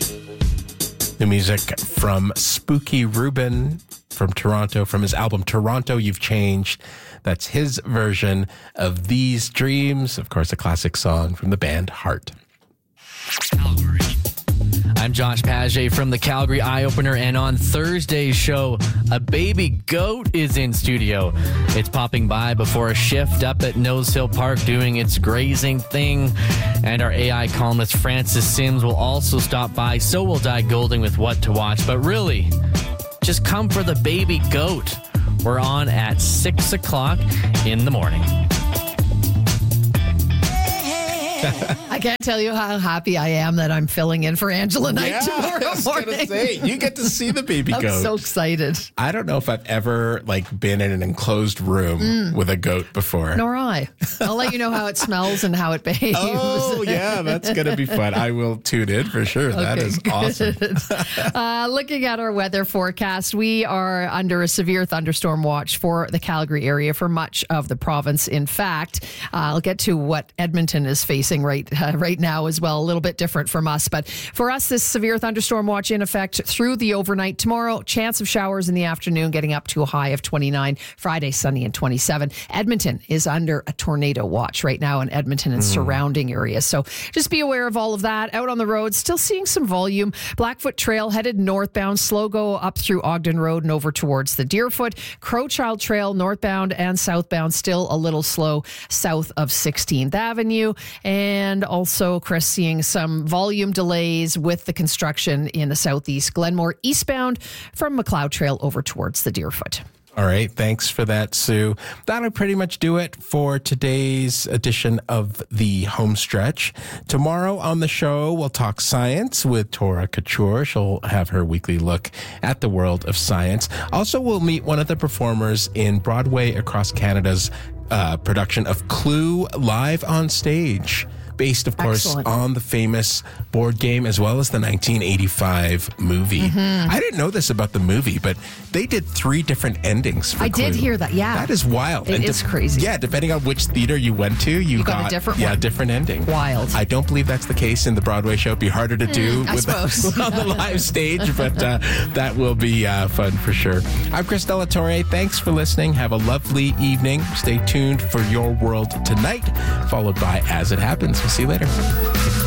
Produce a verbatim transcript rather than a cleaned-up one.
New music from Spooky Rubin from Toronto, from his album Toronto, You've Changed. That's his version of These Dreams, of course, a classic song from the band Heart. Calgary. I'm Josh Paget from the Calgary Eye Opener, and on Thursday's show, a baby goat is in studio. It's popping by before a shift up at Nose Hill Park doing its grazing thing. And our A I columnist Francis Sims will also stop by, so will Di Golding with what to watch. But really, just come for the baby goat. We're on at six o'clock in the morning. I can't tell you how happy I am that I'm filling in for Angela Knight Yeah, tomorrow I was morning. gonna say, you get to see the baby I'm goat. so excited. I don't know if I've ever like been in an enclosed room Mm. with a goat before. Nor I. I'll let you know how it smells and how it behaves. Oh, yeah, that's going to be fun. I will tune in for sure. That Okay, is good. awesome. uh, looking at our weather forecast, we are under a severe thunderstorm watch for the Calgary area for much of the province. In fact, uh, I'll get to what Edmonton is facing right uh, right now as well. A little bit different from us. But for us, this severe thunderstorm watch in effect through the overnight. Tomorrow, chance of showers in the afternoon, getting up to a high of twenty-nine. Friday, sunny and twenty-seven. Edmonton is under a tornado watch right now in Edmonton and mm. surrounding areas. So just be aware of all of that. Out on the road, still seeing some volume. Blackfoot Trail headed northbound. Slow go up through Ogden Road and over towards the Deerfoot. Crowchild Trail northbound and southbound, still a little slow south of sixteenth Avenue. And also, Chris, seeing some volume delays with the construction in the southeast. Glenmore eastbound from McLeod Trail over towards the Deerfoot. All right. Thanks for that, Sue. That'll pretty much do it for today's edition of the Home Stretch. Tomorrow on the show, we'll talk science with Tora Couture. She'll have her weekly look at the world of science. Also, we'll meet one of the performers in Broadway Across Canada's uh, production of Clue live on stage. Based, of course, Excellent. on the famous board game as well as the nineteen eighty-five movie. Mm-hmm. I didn't know this about the movie, but they did three different endings for I Clue. did hear that, yeah. That is wild. It and is de- crazy. Yeah, depending on which theater you went to, you, You got a different yeah, one. different ending. Wild. I don't believe that's the case in the Broadway show. It'd be harder to do Mm, I with suppose. on the live stage, but uh, that will be uh, fun for sure. I'm Chris Delatore. Thanks for listening. Have a lovely evening. Stay tuned for Your World Tonight, followed by As It Happens. We'll see you later.